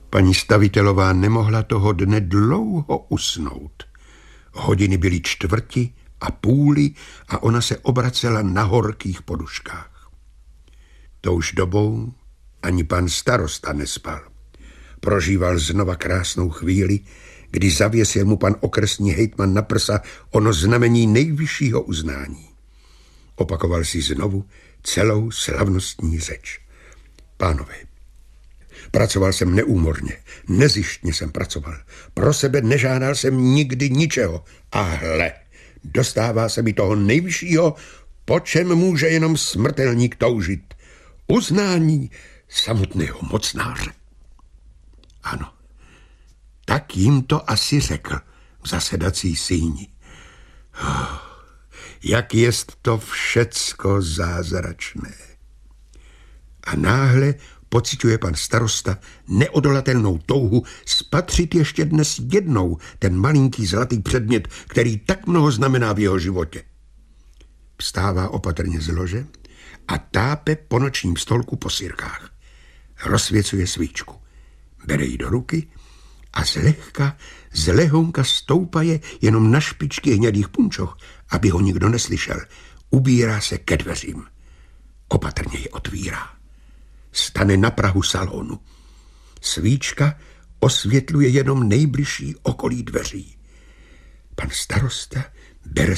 Paní stavitelová nemohla toho dne dlouho usnout. Hodiny byly 4:15 a ona se obracela na horkých poduškách. Touž dobou ani pan starosta nespal. Prožíval znova krásnou chvíli, kdy zavěsil mu pan okresní hejtman na prsa ono znamení nejvyššího uznání. Opakoval si znovu celou slavnostní řeč. Pánové, pracoval jsem neúmorně, nezištně jsem pracoval. Pro sebe nežádal jsem nikdy ničeho. A hle, dostává se mi toho nejvyššího, po čem může jenom smrtelník toužit. Uznání samotného mocnáře. Ano, tak jim to asi řekl v zasedací síni. Jak jest to všecko zázračné. A náhle pociťuje pan starosta neodolatelnou touhu spatřit ještě dnes jednou ten malinký zlatý předmět, který tak mnoho znamená v jeho životě. Vstává opatrně z lože a tápe po nočním stolku po sirkách. Rozsvěcuje svíčku. Bere ji do ruky a z lehonka stoupaje jenom na špičky hnědých punčoch, aby ho nikdo neslyšel. Ubírá se ke dveřím. Opatrně je otvírá. Stane na prahu salonu. Svíčka osvětluje jenom nejbližší okolí dveří. Pan starosta bere